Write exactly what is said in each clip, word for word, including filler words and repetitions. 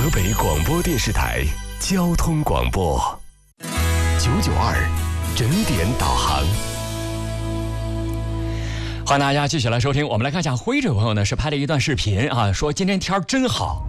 河北广播电视台交通广播九九二整点导航。 欢迎大家继续来收听，我们来看一下辉这位朋友呢是拍了一段视频啊，说今天天真好，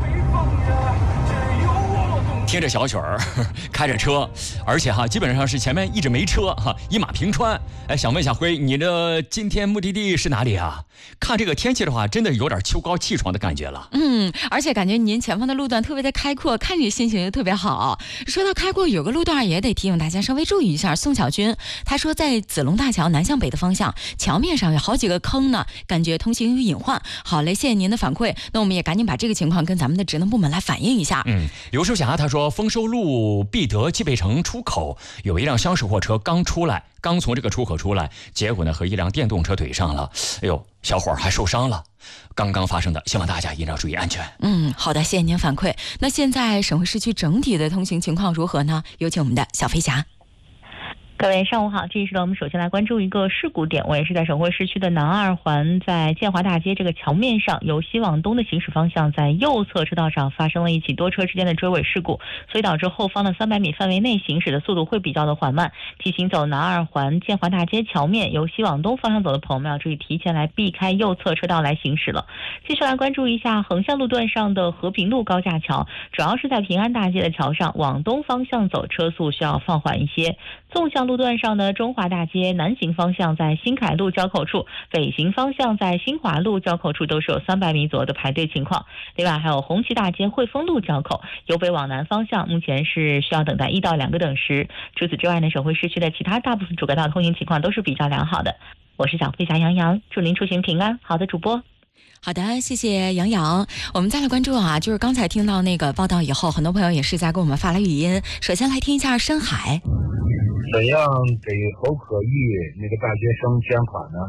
听着小曲儿，开着车，而且哈基本上是前面一直没车哈，一马平川。哎，想问一下辉，你的今天目的地是哪里啊？看这个天气的话，真的有点秋高气爽的感觉了。 嗯，而且感觉您前方的路段特别的开阔，看着心情就特别好。说到开阔，有个路段也得提醒大家稍微注意一下。宋小军他说，在子龙大桥南向北的方向，桥面上有好几个坑呢，感觉通行有隐患。好嘞，谢谢您的反馈。那我们也赶紧把这个情况跟咱们的职能部门来反映一下。 嗯，刘淑霞他说，丰收路必德蓟北城出口有一辆厢式货车刚出来，刚从这个出口出来，结果呢和一辆电动车怼上了，哎呦，小伙儿还受伤了。刚刚发生的，希望大家一定要注意安全。 嗯，好的，谢谢您反馈。那现在省会市区整体的通行情况如何呢？有请我们的小飞侠。 各位上午好，这一时段我们首先来关注一个事故点，我也是在省会市区的南二环，在建华大街这个桥面上，由西往东的行驶方向，在右侧车道上发生了一起多车之间的追尾事故，所以导致后方的三百米范围内行驶的速度会比较的缓慢。提醒走南二环建华大街桥面由西往东方向走的朋友们要注意提前来避开右侧车道来行驶了。接下来关注一下横向路段上的和平路高架桥，主要是在平安大街的桥上往东方向走，车速需要放缓一些。纵向路段上的中华大街南行方向在新凯路交口处，北行方向在新华路交口处都是有三百米左右的排队情况。另外还有红旗大街汇丰路交口，由北往南方向目前是需要等待一到两个等时。除此之外呢，省会市区的其他大部分主干道通行情况都是比较良好的。我是小飞侠杨洋，祝您出行平安。好的，主播。 好的，谢谢杨洋。我们再来关注啊，就是刚才听到那个报道以后，很多朋友也是在给我们发来语音。首先来听一下深海。 怎样给侯可毅那个大学生捐款呢？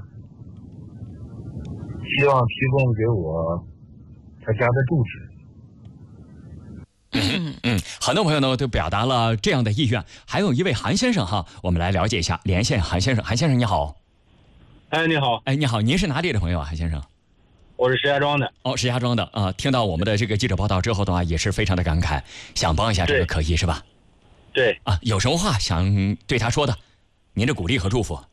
希望提供给我他家的住址。嗯嗯，很多朋友呢都表达了这样的意愿。还有一位韩先生哈，我们来了解一下，连线韩先生。韩先生你好。 哎，你好。 哎，你好，您是哪里的朋友啊，韩先生？ 我是石家庄的。 哦，石家庄的啊、呃。听到我们的这个记者报道之后的话，也是非常的感慨，想帮一下这个可毅是吧？ 对啊，有什么话想对他说的？您的鼓励和祝福。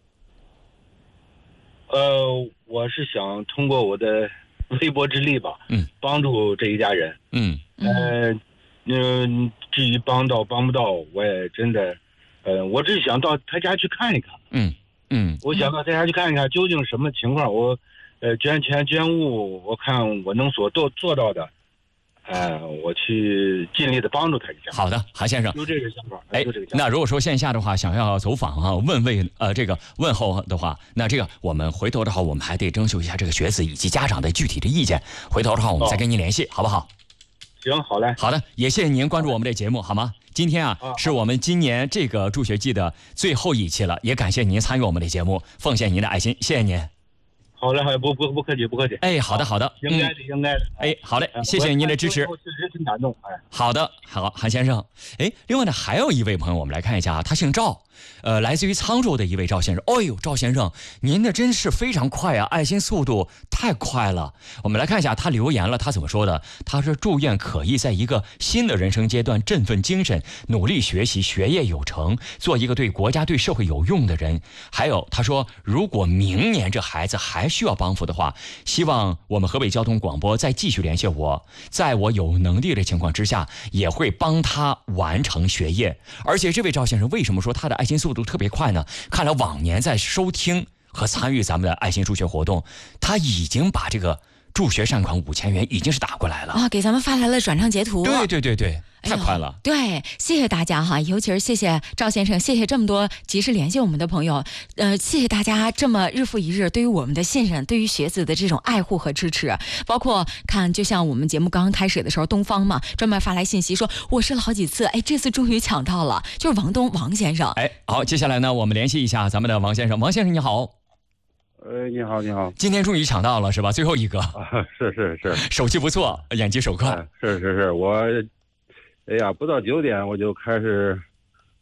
呃，我是想通过我的微薄之力吧， 嗯， 帮助这一家人。 嗯呃嗯、呃，至于帮到帮不到，我也真的，呃，我只是想到他家去看一看。 嗯嗯， 我想到他家去看一看，究竟什么情况？我，呃，捐钱捐物，我看我能所做做到的。呃，我去尽力的帮助他一下。 好的，韩先生， 有这个想法。 哎， 有这个想法。 那如果说线下的话，想要走访啊，问问呃这个问候的话，那这个我们回头的话，我们还得征求一下这个学子以及家长的具体的意见。回头的话，我们再跟您联系，哦、好不好？ 行，好嘞。 好的，也谢谢您关注我们的节目，好吗？今天啊， 啊是我们今年这个助学季的最后一期了，也感谢您参与我们的节目，奉献您的爱心，谢谢您。 好嘞，好嘞，不不不客气，不客气。 哎，好的，好的， 应该的，嗯、应该的。 哎，好嘞，谢谢您的支持。 我确实挺感动。哎， 好的，好，韩先生。哎，另外呢，还有一位朋友，我们来看一下啊，他姓赵，呃，来自于沧州的一位赵先生。哦呦，赵先生，您的真是非常快啊，爱心速度太快了。我们来看一下他留言了，他怎么说的？他说祝愿可毅在一个新的人生阶段振奋精神，努力学习，学业有成，做一个对国家对社会有用的人。还有他说，如果明年这孩子还需要帮扶的话，希望我们河北交通广播再继续联系我，在我有能力的情况之下，也会帮他完成学业。而且这位赵先生为什么说他的爱心速度特别快呢？看来往年在收听和参与咱们的爱心助学活动，他已经把这个助学善款五千元已经是打过来了啊，给咱们发来了转账截图。 对对对对，太快了。 哎、对，谢谢大家哈，尤其是谢谢赵先生，谢谢这么多及时联系我们的朋友，呃，谢谢大家这么日复一日对于我们的信任，对于学子的这种爱护和支持。包括看，就像我们节目刚刚开始的时候，东方嘛专门发来信息说，我试了好几次，哎，这次终于抢到了，就是王东王先生。 哎，好，接下来呢，我们联系一下咱们的王先生。王先生你好。 呃，你好，你好， 今天终于抢到了是吧？最后一个， 啊、是是是， 手气不错，眼疾手快、 啊。是是是，我，哎呀，不到九点我就开始，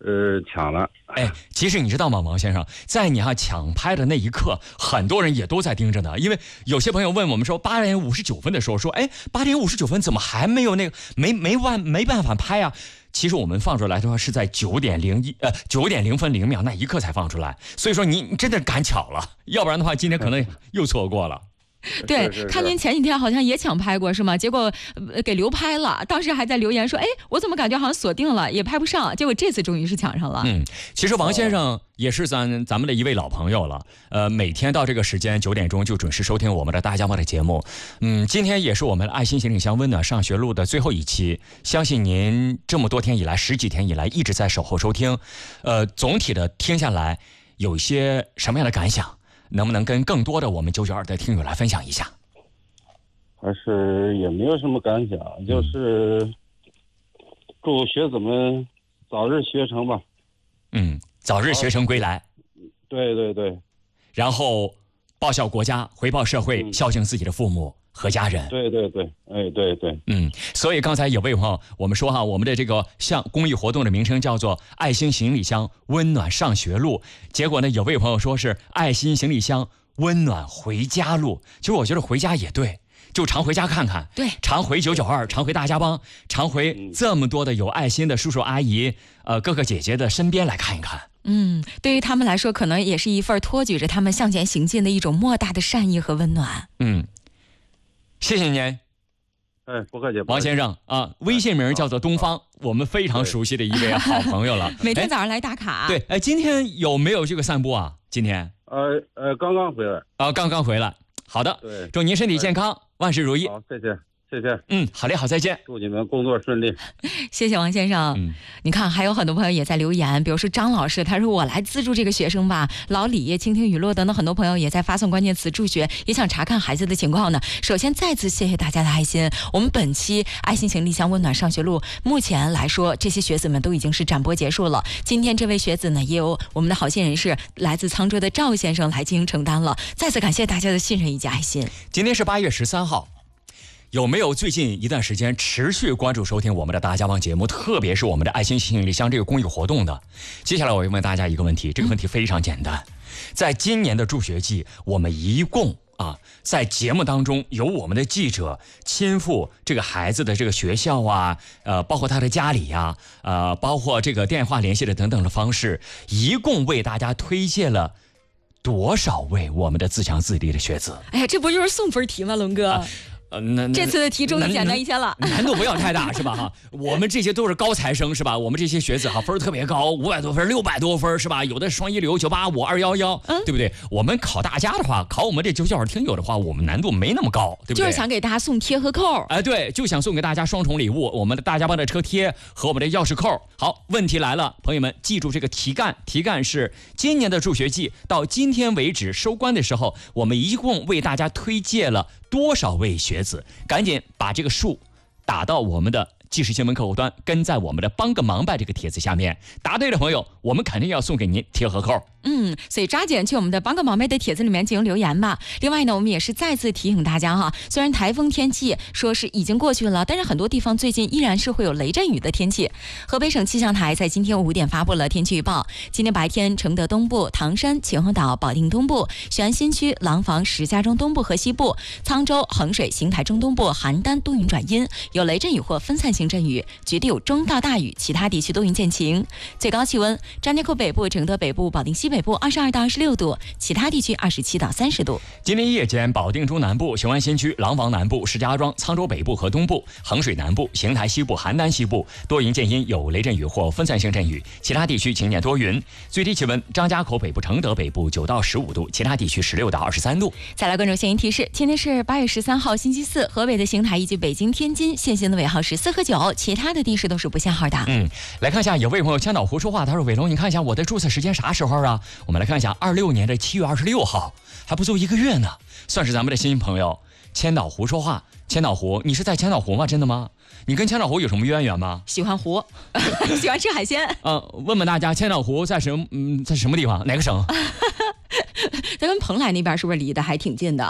呃抢了。 哎，其实你知道吗，王先生，在你哈抢拍的那一刻，很多人也都在盯着呢。因为有些朋友问我们说，八点五十九分的时候说，哎，八点五十九分怎么还没有那个没没完没办法拍啊？其实我们放出来的话是在九点零一呃九点零分零秒那一刻才放出来，所以说你你真的赶巧了，要不然的话今天可能又错过了。 对， 是是是看您前几天好像也抢拍过是吗？结果、呃、给流拍了，当时还在留言说，哎，我怎么感觉好像锁定了，也拍不上，结果这次终于是抢上了。 嗯，其实王先生也是咱咱们的一位老朋友了，呃，每天到这个时间九点钟就准时收听我们的大家报的节目。嗯，今天也是我们的爱心行李箱温暖上学路的最后一期，相信您这么多天以来，十几天以来一直在守候收听，呃，总体的听下来有一些什么样的感想？能不能跟更多的我们九九二的听友来分享一下？ 还是也没有什么感想，就是祝学子们早日学成吧。 嗯，早日学成归来。 对对对。 然后报效国家，回报社会， 嗯、 孝敬自己的父母和家人。 对对对，哎对对。 嗯，所以刚才有位朋友我们说哈，我们的这个项公益活动的名称叫做爱心行李箱温暖上学路，结果呢有位朋友说是爱心行李箱温暖回家路。其实我觉得回家也对，就常回家看看， 对， 常回九九二，常回大家帮，常回这么多的有爱心的叔叔阿姨呃哥哥姐姐的身边来看一看。 嗯，对于他们来说可能也是一份托举着他们向前行进的一种莫大的善意和温暖。 嗯，谢谢您。 哎，不客气。 王先生啊，微信名叫做东方，我们非常熟悉的一位好朋友了。 每天早上来打卡。 对，哎，今天有没有这个散步啊？今天？ 呃呃，刚刚回来。 啊，刚刚回来。好的。 对。 祝您身体健康，万事如意。 好，谢谢。谢谢。 嗯，好嘞，好，再见。 祝你们工作顺利。 谢谢王先生。 嗯， 你看还有很多朋友也在留言，比如说张老师，他说我来资助这个学生吧。老李、倾听雨落等等很多朋友也在发送关键词助学，也想查看孩子的情况呢。首先再次谢谢大家的爱心。我们本期爱心行李箱温暖上学路，目前来说这些学子们都已经是展播结束了。今天这位学子呢，也有我们的好心人士来自沧州的赵先生来进行承担了。再次感谢大家的信任以及爱心。 今天是八月十三号。有没有最近一段时间持续关注收听我们的大家帮节目，特别是我们的爱心行李箱这个公益活动的？接下来我要问大家一个问题，这个问题非常简单。在今年的助学季，我们一共啊，在节目当中有我们的记者亲赴这个孩子的这个学校啊，呃，包括他的家里呀、啊，呃，包括这个电话联系的等等的方式，一共为大家推荐了多少位我们的自强自立的学子？ 哎呀，这不就是送分题吗，龙哥？啊呃，那这次的题终于简单一些了， 难度不要太大，是吧？哈，我们这些都是高材生，是吧？我们这些学子哈，分特别高，五百多分、六百多分，是吧？有的双一流、九八五、二幺幺，对不对？我们考大家的话，考我们这九九二听友的话，我们难度没那么高，对不对？ 就是想给大家送贴和扣， 哎，对，就想送给大家双重礼物，我们的大家帮的车贴和我们的钥匙扣。好，问题来了，朋友们记住这个题干，题干是今年的助学季到今天为止收官的时候，我们一共为大家推荐了多少位学子？赶紧把这个数打到我们的即时新闻客户端，跟在我们的帮个忙吧这个帖子下面，答对的朋友我们肯定要送给您贴和扣。 嗯，所以抓紧去我们的帮个忙呗的帖子里面进行留言吧。另外呢，我们也是再次提醒大家哈，虽然台风天气说是已经过去了，但是很多地方最近依然是会有雷阵雨的天气。河北省气象台在今天五点发布了天气预报，今天白天承德东部、唐山、秦皇岛、保定东部、雄安新区、廊坊、石家庄东部和西部、沧州、衡水、邢台中东部、邯郸多云转阴，有雷阵雨或分散性阵雨，局地有中到大雨，其他地区多云见晴。最高气温，张家口北部、承德北部、保定西北部二十二到二十六度，其他地区二十七到三十度。 今天夜间，保定中南部、雄安新区、廊坊南部、石家庄、沧州北部和东部、衡水南部、邢台西部、邯郸西部多云见阴，有雷阵雨或分散性阵雨，其他地区晴间多云。最低气温，张家口北部、承德北部九到十五度，其他地区十六到二十三度。 再来关注现行提示，今天是八月十三号星期四，河北的邢台以及北京、天津限行的尾号是四和九，其他的地市都是不限号的。 嗯，来看一下，有位朋友千岛湖说话，他说：“伟龙，你看一下我的注册时间啥时候啊？”我们来看一下，二六年的七月二十六号，还不足一个月呢，算是咱们的新朋友。千岛湖说话，千岛湖，你是在千岛湖吗？真的吗？你跟千岛湖有什么渊源吗？ 喜欢湖，喜欢吃海鲜。 嗯、呃，问问大家，千岛湖在什嗯在什么地方？哪个省？ 咱跟蓬莱那边是不是离得还挺近的？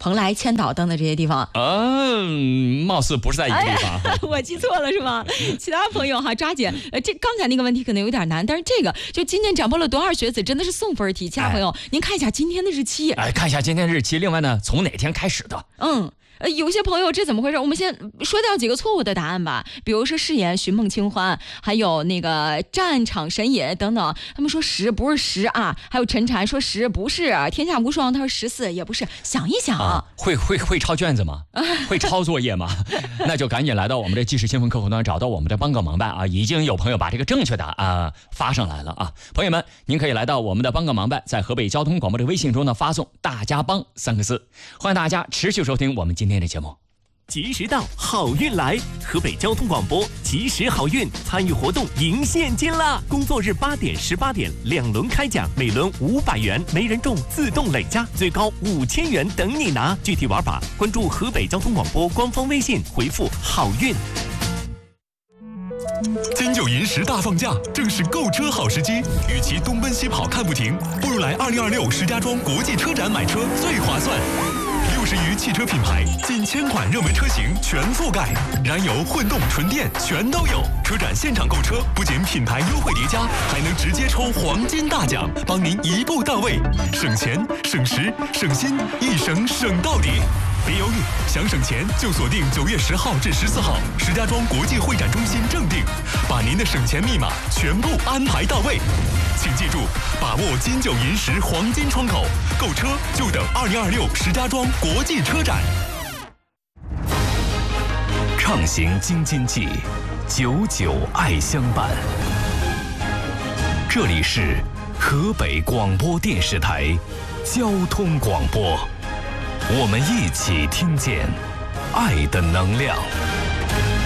蓬莱、千岛等等这些地方。 嗯，貌似不是在一个地方。 哎、我记错了是吗？其他朋友哈，抓紧。呃，这刚才那个问题可能有点难，但是这个就今天展播了多少学子，真的是送分题。其他朋友，哎、您看一下今天的日期。 哎，看一下今天日期。另外呢，从哪天开始的？ 嗯。呃，有些朋友这怎么回事？我们先说掉几个错误的答案吧，比如说誓言、寻梦清欢，还有那个战场神隐等等。他们说十不是十啊，还有陈禅说十不是，天下无双他说十四也不是。想一想，啊、 会会会抄卷子吗？会抄作业吗？那就赶紧来到我们的即时新闻客户端，找到我们的帮个忙办啊！已经有朋友把这个正确答案、啊、发上来了啊！朋友们，您可以来到我们的帮个忙办，在河北交通广播的微信中呢发送“大家帮”三个字，欢迎大家持续收听我们今天的节目。 及时到，好运来！河北交通广播及时好运参与活动赢现金啦！工作日八点、十八点两轮开奖，每轮五百元，没人中自动累加，最高五千元等你拿。具体玩法关注河北交通广播官方微信，回复好运。 金九银十大放假，正是购车好时机。与其东奔西跑看不停，不如来二零二六石家庄国际车展买车最划算。六十余汽车品牌，近千款热门车型全覆盖，燃油、混动、纯电全都有。车展现场购车，不仅品牌优惠叠加，还能直接抽黄金大奖，帮您一步到位，省钱、省时、省心，一省省到底。别犹豫，想省钱就锁定九月十号至十四号石家庄国际会展中心正定，把您的省钱密码全部安排到位。请记住，把握金九银十黄金窗口，购车就等二零二六石家庄国际车展。 畅行京津冀，久久爱相伴。这里是河北广播电视台交通广播。我们一起听见爱的能量。